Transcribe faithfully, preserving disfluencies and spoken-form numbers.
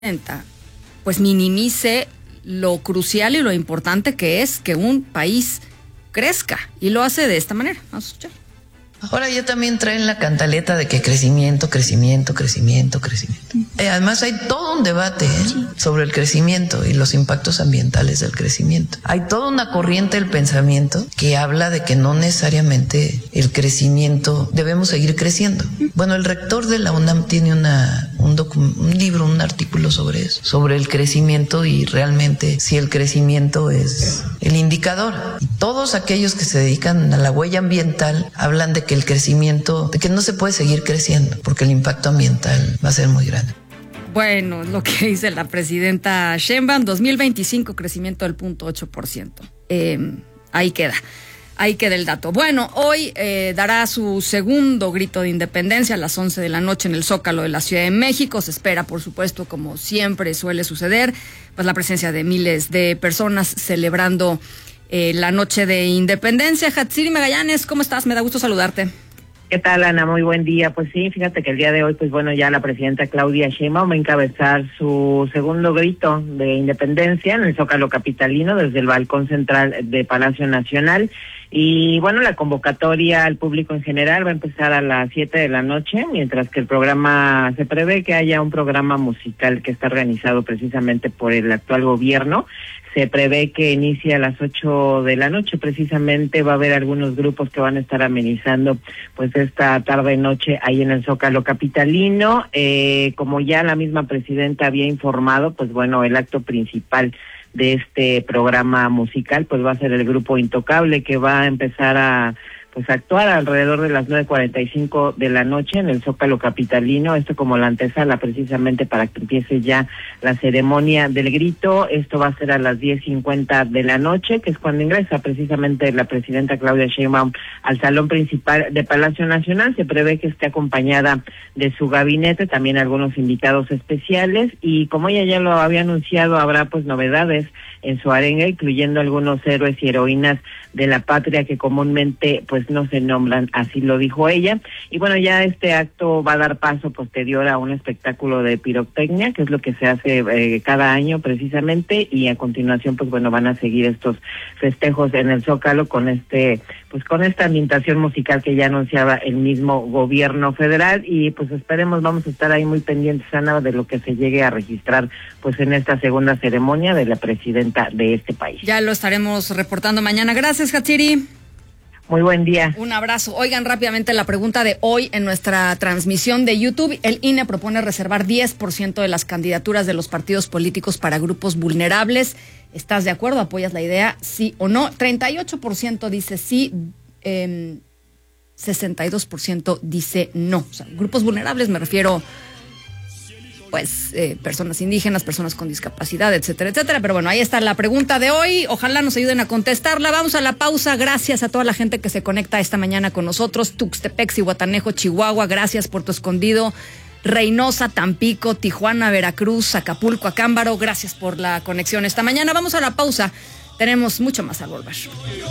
pues minimice lo crucial y lo importante que es que un país crezca, y lo hace de esta manera. Vamos a escuchar. Ahora ya también traen la cantaleta de que crecimiento, crecimiento, crecimiento, crecimiento. Eh, además hay todo un debate ¿eh? sobre el crecimiento y los impactos ambientales del crecimiento. Hay toda una corriente del pensamiento que habla de que no necesariamente el crecimiento, debemos seguir creciendo. Bueno, el rector de la UNAM tiene una, un, docu- un libro, un artículo sobre eso, sobre el crecimiento y realmente si el crecimiento es el indicador. Y todos aquellos que se dedican a la huella ambiental hablan de que el crecimiento, de que no se puede seguir creciendo porque el impacto ambiental va a ser muy grande. Bueno, lo que dice la presidenta Sheinbaum, dos mil veinticinco crecimiento del cero punto ocho por ciento. Eh, ahí queda, ahí queda el dato. Bueno, hoy eh, dará su segundo grito de independencia a las once de la noche en el Zócalo de la Ciudad de México. Se espera, por supuesto, como siempre suele suceder, pues la presencia de miles de personas celebrando Eh, la noche de independencia. Hatsiri Magallanes, ¿cómo estás? Me da gusto saludarte. ¿Qué tal, Ana? Muy buen día. Pues sí, fíjate que el día de hoy, pues bueno, ya la presidenta Claudia Sheinbaum va a encabezar su segundo grito de independencia en el Zócalo capitalino desde el balcón central de Palacio Nacional. Y bueno, la convocatoria al público en general va a empezar a las siete de la noche, mientras que el programa, se prevé que haya un programa musical que está organizado precisamente por el actual gobierno. Se prevé que inicie a las ocho de la noche, precisamente va a haber algunos grupos que van a estar amenizando pues esta tarde-noche ahí en el Zócalo capitalino. Eh, como ya la misma presidenta había informado, pues bueno, el acto principal de este programa musical pues va a ser el grupo Intocable, que va a empezar a pues actuar alrededor de las nueve cuarenta y cinco de la noche en el Zócalo capitalino, esto como la antesala precisamente para que empiece ya la ceremonia del grito. Esto va a ser a las diez cincuenta de la noche, que es cuando ingresa precisamente la presidenta Claudia Sheinbaum al salón principal de Palacio Nacional. Se prevé que esté acompañada de su gabinete, también algunos invitados especiales, y como ella ya lo había anunciado, habrá pues novedades en su arenga, incluyendo algunos héroes y heroínas de la patria que comúnmente pues no se nombran, así lo dijo ella. Y bueno, ya este acto va a dar paso posterior a un espectáculo de pirotecnia, que es lo que se hace eh, cada año precisamente, y a continuación pues bueno, van a seguir estos festejos en el Zócalo con este pues con esta ambientación musical que ya anunciaba el mismo gobierno federal. Y pues esperemos, vamos a estar ahí muy pendientes, Ana, de lo que se llegue a registrar pues en esta segunda ceremonia de la presidenta de este país. Ya lo estaremos reportando mañana. Gracias, Hatsiri. Muy buen día. Un abrazo. Oigan, rápidamente la pregunta de hoy en nuestra transmisión de YouTube. El I N E propone reservar diez por ciento de las candidaturas de los partidos políticos para grupos vulnerables. ¿Estás de acuerdo? ¿Apoyas la idea? ¿Sí o no? treinta y ocho por ciento dice sí, eh, sesenta y dos por ciento dice no. O sea, grupos vulnerables me refiero pues eh, personas indígenas, personas con discapacidad, etcétera, etcétera. Pero bueno, ahí está la pregunta de hoy. Ojalá nos ayuden a contestarla. Vamos a la pausa. Gracias a toda la gente que se conecta esta mañana con nosotros. Tuxtepec, Zihuatanejo, Chihuahua, gracias por tu escondido. Reynosa, Tampico, Tijuana, Veracruz, Acapulco, Acámbaro, gracias por la conexión esta mañana. Vamos a la pausa. Tenemos mucho más al volver.